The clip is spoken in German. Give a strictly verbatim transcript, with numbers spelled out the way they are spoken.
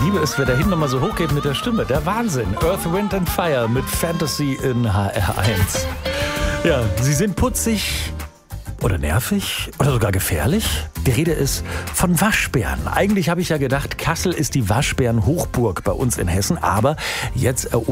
liebe es, wer da hinten nochmal so hoch geht mit der Stimme. Der Wahnsinn. Earth, Wind and Fire mit Fantasy in H R eins. Ja, sie sind putzig oder nervig oder sogar gefährlich. Die Rede ist von Waschbären. Eigentlich habe ich ja gedacht, Kassel ist die Waschbären-Hochburg bei uns in Hessen, aber jetzt erobert